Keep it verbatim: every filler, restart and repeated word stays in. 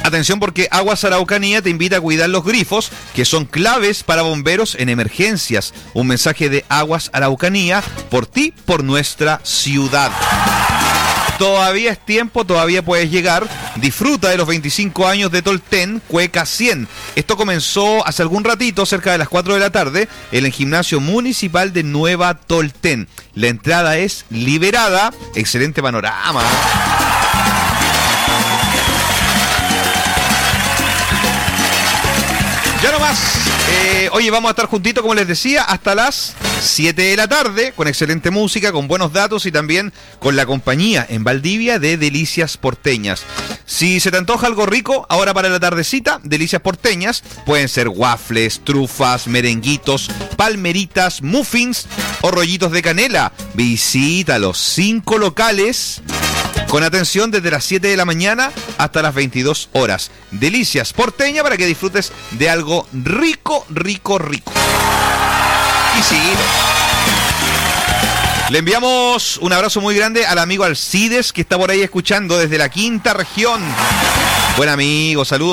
Atención porque Aguas Araucanía te invita a cuidar los grifos, que son claves para bomberos en emergencias. Un mensaje de Aguas Araucanía, por ti, por nuestra ciudad. Todavía es tiempo, todavía puedes llegar. Disfruta de los veinticinco años de Tolten Cueca cien. Esto comenzó hace algún ratito, cerca de las cuatro de la tarde, en el gimnasio municipal de Nueva Tolten. La entrada es liberada. Excelente panorama. Ya nomás, eh, oye, vamos a estar juntitos, como les decía, hasta las siete de la tarde, con excelente música, con buenos datos y también con la compañía en Valdivia de Delicias Porteñas. Si se te antoja algo rico, ahora para la tardecita, Delicias Porteñas, pueden ser waffles, trufas, merenguitos, palmeritas, muffins o rollitos de canela. Visita los cinco locales con atención desde las siete de la mañana hasta las veintidós horas. Delicias Porteña para que disfrutes de algo rico, rico, rico. Y sí, le enviamos un abrazo muy grande al amigo Alcides, que está por ahí escuchando desde la quinta región. Buen amigo, saludos.